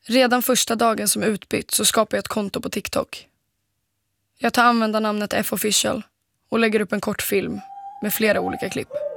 Redan första dagen som utbytt så skapar jag ett konto på TikTok. Jag tar användarnamnet F-official och lägger upp en kortfilm med flera olika klipp.